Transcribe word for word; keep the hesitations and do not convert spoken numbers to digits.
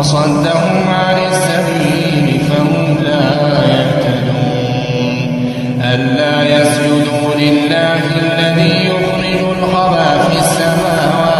وصدهم عن السبيل فهم لا يهتدون. ألا يسجدوا لله